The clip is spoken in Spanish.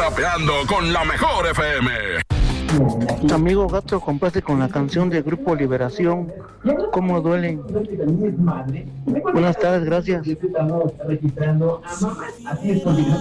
Zapeando con la mejor FM. Amigo Gato, complace con la canción de Grupo Liberación, ¿Cómo duelen? Buenas tardes, gracias.